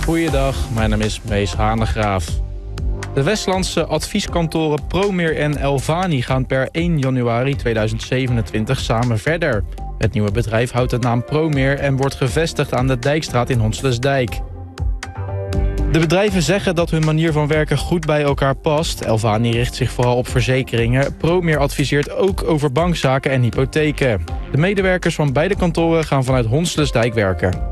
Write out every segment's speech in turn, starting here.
Goeiedag, mijn naam is Mees Hanegraaf. De Westlandse advieskantoren Promeer en Elvani gaan per 1 januari 2027 samen verder. Het nieuwe bedrijf houdt de naam Promeer en wordt gevestigd aan de Dijkstraat in Honselersdijk. De bedrijven zeggen dat hun manier van werken goed bij elkaar past. Elvani richt zich vooral op verzekeringen. Promeer adviseert ook over bankzaken en hypotheken. De medewerkers van beide kantoren gaan vanuit Honselersdijk werken.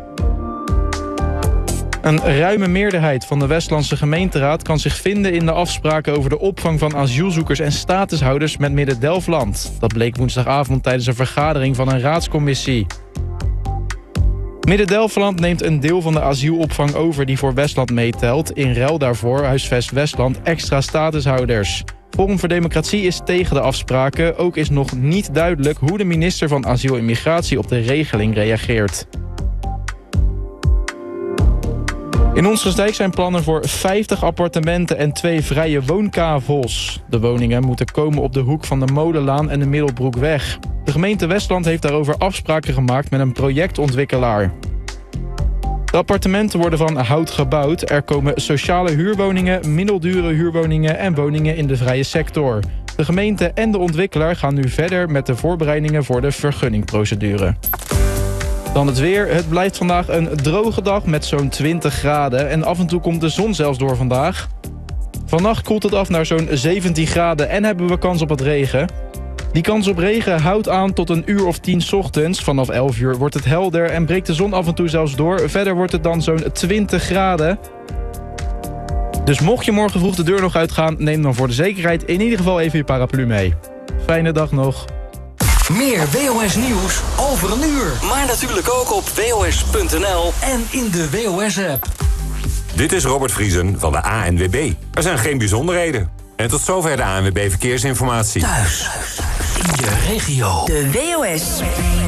Een ruime meerderheid van de Westlandse gemeenteraad kan zich vinden in de afspraken over de opvang van asielzoekers en statushouders met Midden-Delfland. Dat bleek woensdagavond tijdens een vergadering van een raadscommissie. Midden-Delfland neemt een deel van de asielopvang over die voor Westland meetelt. In ruil daarvoor huisvest Westland extra statushouders. Forum voor Democratie is tegen de afspraken. Ook is nog niet duidelijk hoe de minister van Asiel en Migratie op de regeling reageert. In Honselersdijk zijn plannen voor 50 appartementen en 2 vrije woonkavels. De woningen moeten komen op de hoek van de Molenlaan en de Middelbroekweg. De gemeente Westland heeft daarover afspraken gemaakt met een projectontwikkelaar. De appartementen worden van hout gebouwd. Er komen sociale huurwoningen, middeldure huurwoningen en woningen in de vrije sector. De gemeente en de ontwikkelaar gaan nu verder met de voorbereidingen voor de vergunningprocedure. Dan het weer. Het blijft vandaag een droge dag met zo'n 20 graden. En af en toe komt de zon zelfs door vandaag. Vannacht koelt het af naar zo'n 17 graden en hebben we kans op wat regen. Die kans op regen houdt aan tot een uur of 10 's ochtends. Vanaf 11 uur wordt het helder en breekt de zon af en toe zelfs door. Verder wordt het dan zo'n 20 graden. Dus mocht je morgen vroeg de deur nog uitgaan, neem dan voor de zekerheid in ieder geval even je paraplu mee. Fijne dag nog. Meer WOS nieuws over een uur. Maar natuurlijk ook op WOS.nl en in de WOS-app. Dit is Robert Vriesen van de ANWB. Er zijn geen bijzonderheden. En tot zover de ANWB Verkeersinformatie. Thuis, in je regio. De WOS